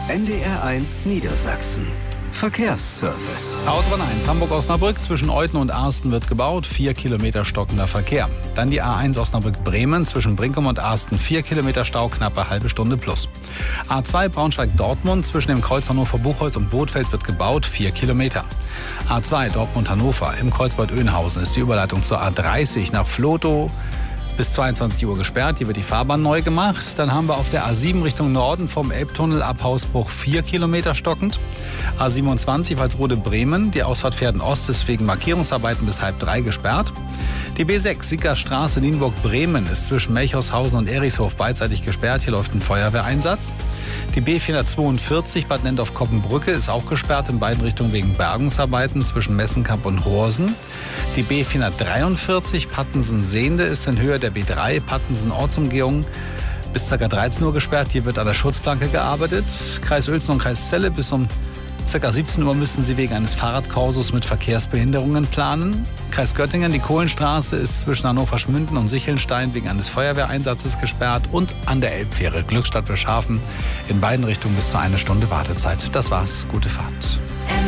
NDR1 Niedersachsen. Verkehrsservice. Autobahn 1 Hamburg-Osnabrück zwischen Euthen und Arsten wird gebaut, 4 Kilometer stockender Verkehr. Dann die A1 Osnabrück-Bremen zwischen Brinkum und Arsten, 4 Kilometer Stau, knappe halbe Stunde plus. A2 Braunschweig-Dortmund zwischen dem Kreuz Hannover-Buchholz und Bothfeld wird gebaut, 4 Kilometer. A2 Dortmund-Hannover im Kreuzbad Oeynhausen ist die Überleitung zur A30 nach Vlotho bis 22 Uhr gesperrt. Hier wird die Fahrbahn neu gemacht. Dann haben wir auf der A7 Richtung Norden vom Elbtunnel ab Hausbruch 4 Kilometer stockend. A27 Walsrode-Bremen. Die Ausfahrt Pferden-Ost ist wegen Markierungsarbeiten bis 2:30 gesperrt. Die B6 Sickerstraße Nienburg-Bremen ist zwischen Melchhaushausen und Erichshof beidseitig gesperrt. Hier läuft ein Feuerwehreinsatz. Die B442 Bad Nendorf-Koppenbrücke ist auch gesperrt in beiden Richtungen wegen Bergungsarbeiten zwischen Messenkamp und Horsen. Die B443 Pattensen-Sehnde ist in Höhe der B3 Pattensen-Ortsumgehung bis ca. 13 Uhr gesperrt. Hier wird an der Schutzplanke gearbeitet. Kreis Uelzen und Kreis Celle bis um ca. 17 Uhr müssen sie wegen eines Fahrradkorsos mit Verkehrsbehinderungen planen. Kreis Göttingen, die Kohlenstraße ist zwischen Hannover-Schmünden und Sichelnstein wegen eines Feuerwehreinsatzes gesperrt. Und an der Elbfähre Glückstadt-Wilschafen in beiden Richtungen bis zu 1 Stunde Wartezeit. Das war's. Gute Fahrt.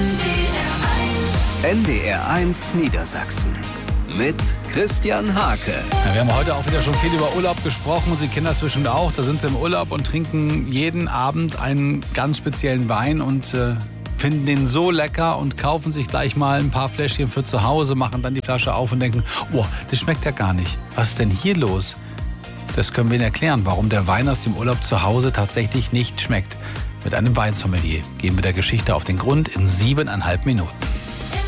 NDR1 Niedersachsen. Mit Christian Hake. Ja, wir haben heute auch wieder schon viel über Urlaub gesprochen und Sie kennen das bestimmt auch. Da sind Sie im Urlaub und trinken jeden Abend einen ganz speziellen Wein und finden den so lecker und kaufen sich gleich mal ein paar Fläschchen für zu Hause, machen dann die Flasche auf und denken, oh, das schmeckt ja gar nicht. Was ist denn hier los? Das können wir Ihnen erklären, warum der Wein aus dem Urlaub zu Hause tatsächlich nicht schmeckt. Mit einem Weinsommelier gehen wir der Geschichte auf den Grund in 7,5 Minuten.